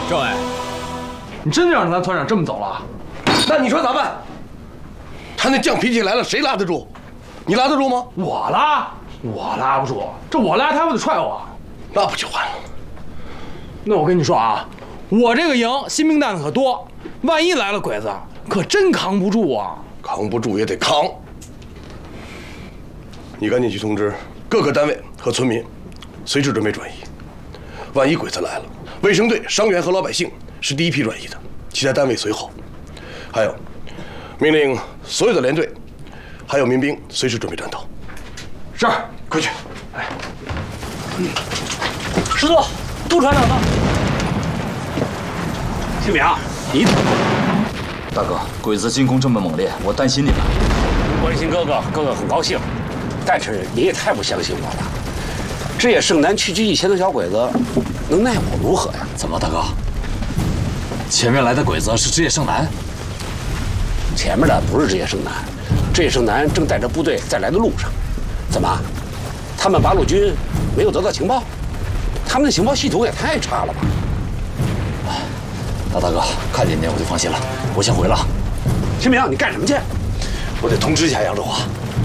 政委，你真的让咱团长这么走了？ 那你说咋办？他那犟脾气来了，谁拉得住？你拉得住吗？ 我拉不住，这我拉他不得踹我？ 那不就完了？ 那我跟你说啊，我这个营新兵蛋子可多，万一来了鬼子，可真扛不住啊！ 扛不住也得扛。你赶紧去通知各个单位和村民，随时准备转移。万一鬼子来了，卫生队、伤员和老百姓是第一批转移的，其他单位随后。还有，命令所有的连队，还有民兵随时准备战斗。 是， 快去！ 哎， 师座，杜团长到。 庆明，你大哥，鬼子进攻这么猛烈，我担心你们。 关心哥哥，哥哥很高兴，但是你也太不相信我了。这野圣南区区1000多小鬼子，能奈我如何呀？ 怎么，大哥？前面来的鬼子是职业圣南？ 前面的不是职业圣南，职业圣南正带着部队在来的路上。怎么？他们八路军没有得到情报？他们的情报系统也太差了吧？ 大哥，看见你我就放心了，我先回了。 清明，你干什么去？ 我得通知一下杨志华，